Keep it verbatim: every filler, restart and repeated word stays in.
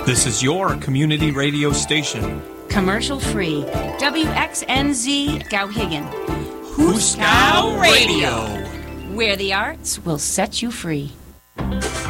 This is your community radio station. Commercial free. W X N Z Gowhigan. Hooskow Radio. Where the arts will set you free.